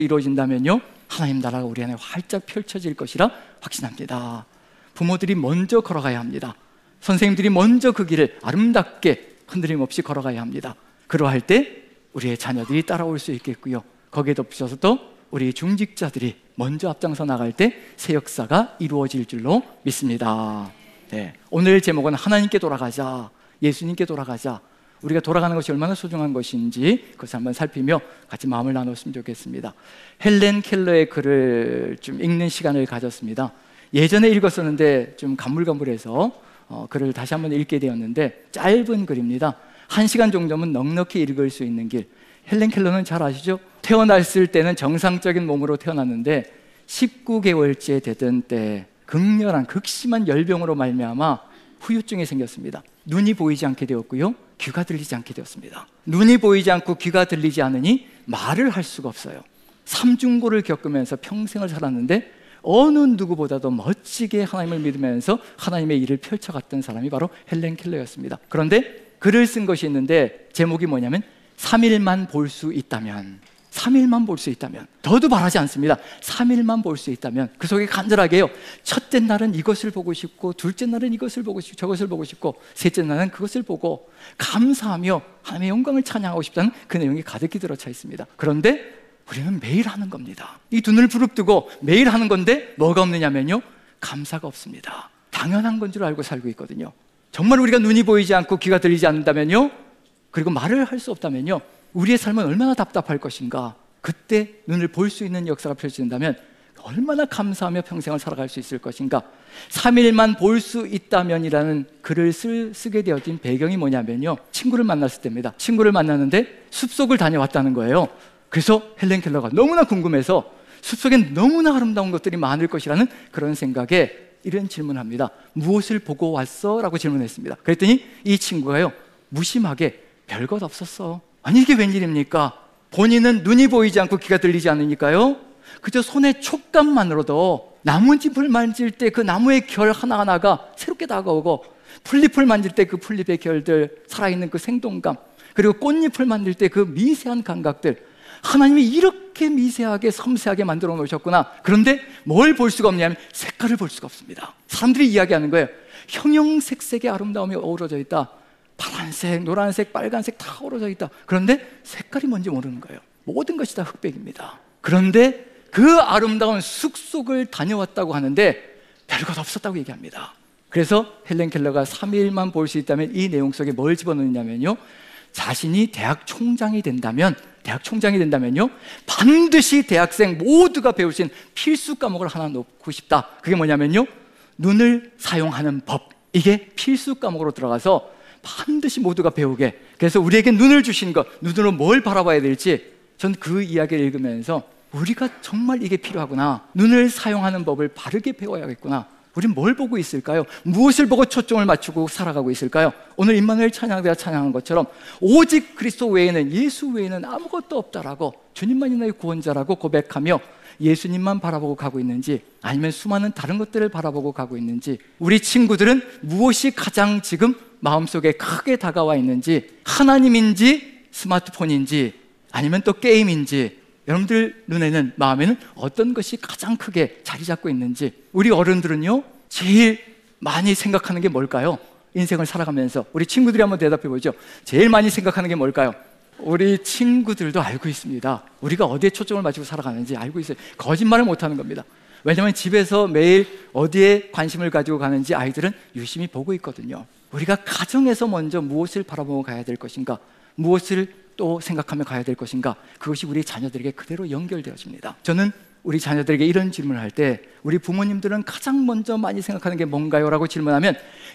이루어진다면요, 하나님 나라가 우리 안에 활짝 펼쳐질 것이라 확신합니다. 부모들이 먼저 걸어가야 합니다. 선생님들이 먼저 그 길을 아름답게 흔들림 없이 걸어가야 합니다. 그러할 때 우리의 자녀들이 따라올 수 있겠고요, 거기에 덧붙여서 또 우리 중직자들이 먼저 앞장서 나갈 때 새 역사가 이루어질 줄로 믿습니다. 네, 오늘 제목은 하나님께 돌아가자, 예수님께 돌아가자. 우리가 돌아가는 것이 얼마나 소중한 것인지 그것을 한번 살피며 같이 마음을 나눴으면 좋겠습니다. 헬렌 켈러의 글을 좀 읽는 시간을 가졌습니다. 예전에 읽었었는데 좀 가물가물해서 글을 다시 한번 읽게 되었는데, 짧은 글입니다. 1시간 정도면 넉넉히 읽을 수 있는 길. 헬렌 켈러는 잘 아시죠? 태어났을 때는 정상적인 몸으로 태어났는데 19개월째 되던 때 극렬한 극심한 열병으로 말미암아 후유증이 생겼습니다. 눈이 보이지 않게 되었고요, 귀가 들리지 않게 되었습니다. 눈이 보이지 않고 귀가 들리지 않으니 말을 할 수가 없어요. 삼중고를 겪으면서 평생을 살았는데 어느 누구보다도 멋지게 하나님을 믿으면서 하나님의 일을 펼쳐갔던 사람이 바로 헬렌 켈러였습니다. 그런데 글을 쓴 것이 있는데 제목이 뭐냐면 3일만 볼 수 있다면, 3일만 볼 수 있다면, 더도 바라지 않습니다. 3일만 볼 수 있다면. 그 속에 간절하게요, 첫째 날은 이것을 보고 싶고, 둘째 날은 이것을 보고 싶고, 저것을 보고 싶고, 셋째 날은 그것을 보고 감사하며 하나님의 영광을 찬양하고 싶다는 그 내용이 가득히 들어차 있습니다. 그런데 우리는 매일 하는 겁니다. 이 두 눈을 부릅뜨고 매일 하는 건데 뭐가 없느냐면요, 감사가 없습니다. 당연한 건 줄 알고 살고 있거든요. 정말 우리가 눈이 보이지 않고 귀가 들리지 않는다면요, 그리고 말을 할 수 없다면요, 우리의 삶은 얼마나 답답할 것인가. 그때 눈을 볼 수 있는 역사가 펼쳐진다면 얼마나 감사하며 평생을 살아갈 수 있을 것인가. 3일만 볼 수 있다면이라는 글을 쓰게 되어진 배경이 뭐냐면요, 친구를 만났을 때입니다. 친구를 만났는데 숲속을 다녀왔다는 거예요. 그래서 헬렌 켈러가 너무나 궁금해서 숲속엔 너무나 아름다운 것들이 많을 것이라는 그런 생각에 이런 질문을 합니다. 무엇을 보고 왔어? 라고 질문했습니다. 그랬더니 이 친구가요, 무심하게 별것 없었어. 아니 이게 웬일입니까? 본인은 눈이 보이지 않고 귀가 들리지 않으니까요, 그저 손의 촉감만으로도 나뭇잎을 만질 때 그 나무의 결 하나하나가 새롭게 다가오고, 풀잎을 만질 때 그 풀잎의 결들, 살아있는 그 생동감, 그리고 꽃잎을 만질 때 그 미세한 감각들, 하나님이 이렇게 미세하게 섬세하게 만들어 놓으셨구나. 그런데 뭘 볼 수가 없냐면 색깔을 볼 수가 없습니다. 사람들이 이야기하는 거예요. 형형색색의 아름다움이 어우러져 있다. 파란색, 노란색, 빨간색 다 어우러져 있다. 그런데 색깔이 뭔지 모르는 거예요. 모든 것이 다 흑백입니다. 그런데 그 아름다운 숲속을 다녀왔다고 하는데 별것 없었다고 얘기합니다. 그래서 헬렌 켈러가 3일만 볼 수 있다면 이 내용 속에 뭘 집어넣느냐면요, 자신이 대학 총장이 된다면요, 반드시 대학생 모두가 배울 수 있는 필수 과목을 하나 놓고 싶다. 그게 뭐냐면요, 눈을 사용하는 법. 이게 필수 과목으로 들어가서 반드시 모두가 배우게. 그래서 우리에게 눈을 주신 것, 눈으로 뭘 바라봐야 될지, 전 그 이야기를 읽으면서 우리가 정말 이게 필요하구나. 눈을 사용하는 법을 바르게 배워야겠구나. 우린 뭘 보고 있을까요? 무엇을 보고 초점을 맞추고 살아가고 있을까요? 오늘 임마누엘 찬양대가 찬양한 것처럼 오직 그리스도 외에는, 예수 외에는 아무것도 없다라고, 주님만이 나의 구원자라고 고백하며 예수님만 바라보고 가고 있는지, 아니면 수많은 다른 것들을 바라보고 가고 있는지, 우리 친구들은 무엇이 가장 지금 마음속에 크게 다가와 있는지, 하나님인지 스마트폰인지 아니면 또 게임인지, 여러분들 눈에는, 마음에는 어떤 것이 가장 크게 자리 잡고 있는지. 우리 어른들은요, 제일 많이 생각하는 게 뭘까요? 인생을 살아가면서 우리 친구들이 한번 대답해 보죠. 제일 많이 생각하는 게 뭘까요? 우리 친구들도 알고 있습니다. 우리가 어디에 초점을 맞추고 살아가는지 알고 있어요. 거짓말을 못하는 겁니다. 왜냐하면 집에서 매일 어디에 관심을 가지고 가는지 아이들은 유심히 보고 있거든요. 우리가 가정에서 먼저 무엇을 바라보고 가야 될 것인가, 무엇을 또 생각하며 가야 될 것인가, 그것이 우리 자녀들에게 그대로 연결되어집니다. 저는 우리 자녀들에게 이런 질문을 할 때, 우리 부모님들은 가장 먼저 많이 생각하는 게 뭔가요? 라고 질문하면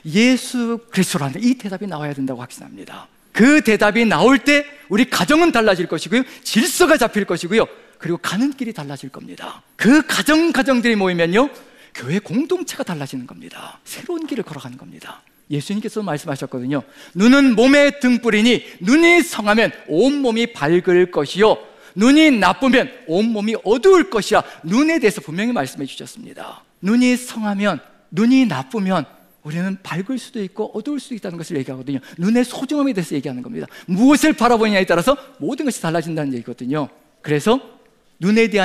예수 그리스도라는 이 대답이 나와야 된다고 확신합니다. 그 대답이 나올 때 우리 가정은 달라질 것이고요, 질서가 잡힐 것이고요, 그리고 가는 길이 달라질 겁니다. 그 가정들이 모이면요, 교회 공동체가 달라지는 겁니다. 새로운 길을 걸어가는 겁니다. 예수님께서 말씀하셨거든요. 눈은 몸의 등불이니 눈이 성하면 온몸이 밝을 것이요, 눈이 나쁘면 온몸이 어두울 것이야. 눈에 대해서 분명히 말씀해 주셨습니다. 눈이 성하면, 눈이 나쁘면 우리는 밝을 수도 있고 어두울 수도 있다는 것을 얘기하거든요. 눈의 소중함에 대해서 얘기하는 겁니다. 무엇을 바라보느냐에 따라서 모든 것이 달라진다는 얘기거든요. 그래서 눈에 대한